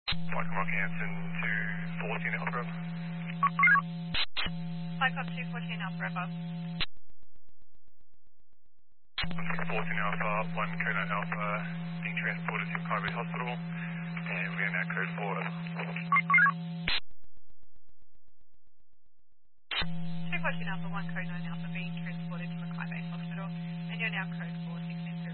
Michael Rock Hansen to 14 Alpha Bravo. Flight 214 Alpha Bravo. 14 Alpha, 1 Kona Alpha, being transported to Private Hospital, and we are now code 4. 214 Alpha, 1 Code 9 Alpha being transported to Mackay Base Hospital, and you're now code 4.